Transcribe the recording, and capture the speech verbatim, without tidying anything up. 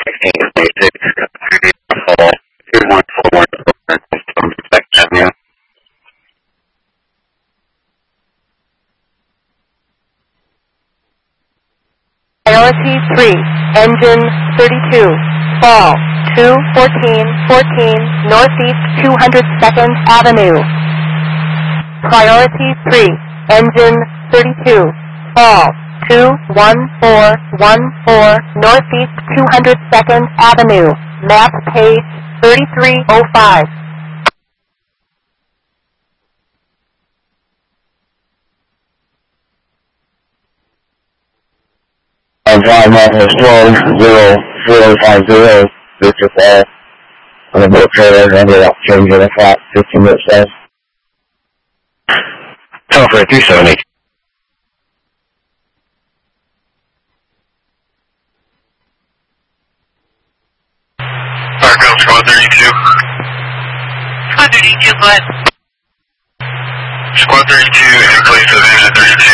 Priority three, engine thirty-two, fall two fourteen fourteen Northeast two hundred second Avenue. Priority three, engine thirty-two, fall two one four one four Northeast two hundred second Avenue, map page thirty-three oh five. On flying Northwest one zero zero five zero, Victor Fall, on the boat trailer, ended up changing the flat fifteen minutes south. Tower three seventy. Firefield Squad thirty-two. Squad thirty-two, go ahead. Squad thirty-two, in place of engine thirty-two.